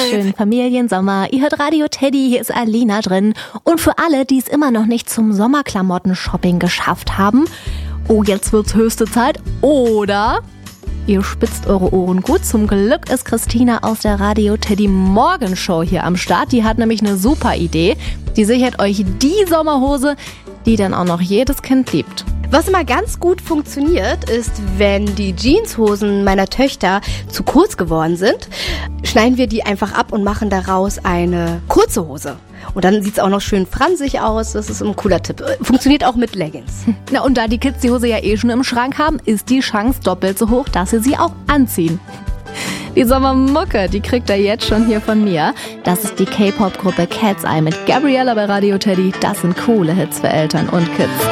wunderschönen Familiensommer. Ihr hört Radio Teddy, hier ist Alina drin. Und für alle, die es immer noch nicht zum Sommerklamotten-Shopping geschafft haben, oh, jetzt wird's höchste Zeit. Oder ihr spitzt eure Ohren gut. Zum Glück ist Christina aus der Radio Teddy Morgenshow hier am Start. Die hat nämlich eine super Idee. Die sichert euch die Sommerhose, die dann auch noch jedes Kind liebt. Was immer ganz gut funktioniert, ist, wenn die Jeanshosen meiner Töchter zu kurz geworden sind, schneiden wir die einfach ab und machen daraus eine kurze Hose. Und dann sieht es auch noch schön fransig aus. Das ist ein cooler Tipp. Funktioniert auch mit Leggings. Na, und da die Kids die Hose ja schon im Schrank haben, ist die Chance doppelt so hoch, dass sie sie auch anziehen. Die Sommermucke, die kriegt ihr jetzt schon hier von mir. Das ist die K-Pop-Gruppe Cat's Eye mit Gabriella bei Radio Teddy. Das sind coole Hits für Eltern und Kids.